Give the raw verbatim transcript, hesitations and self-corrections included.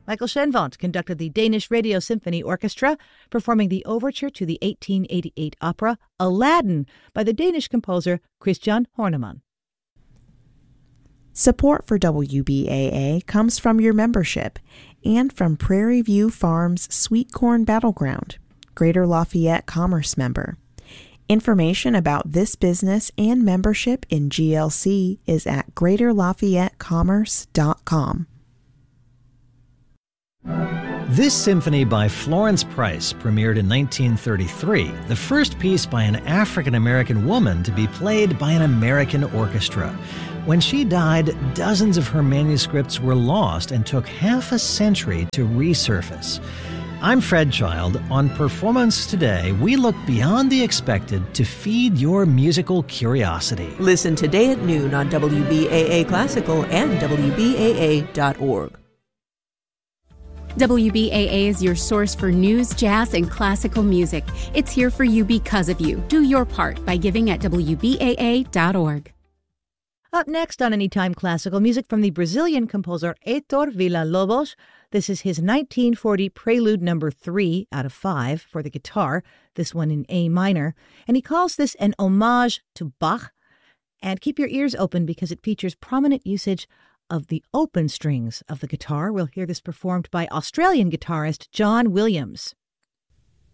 Michael Schenvant conducted the Danish Radio Symphony Orchestra, performing the overture to the eighteen eighty-eight opera Aladdin by the Danish composer Christian Horneman. Support for W B A A comes from your membership and from Prairie View Farms Sweet Corn Battleground, Greater Lafayette Commerce member. Information about this business and membership in G L C is at greater lafayette commerce dot com. This symphony by Florence Price premiered in nineteen thirty-three, the first piece by an African-American woman to be played by an American orchestra. When she died, dozens of her manuscripts were lost and took half a century to resurface. I'm Fred Child. On Performance Today, we look beyond the expected to feed your musical curiosity. Listen today at noon on W B A A Classical and W B A A dot org. W B A A is your source for news, jazz, and classical music. It's here for you because of you. Do your part by giving at W B A A dot org. Up next on Anytime Classical Music from the Brazilian composer Heitor Villa-Lobos. This is his nineteen forty Prelude number three out of five for the guitar, this one in A minor. And he calls this an homage to Bach. And keep your ears open because it features prominent usage of the open strings of the guitar. We'll hear this performed by Australian guitarist John Williams.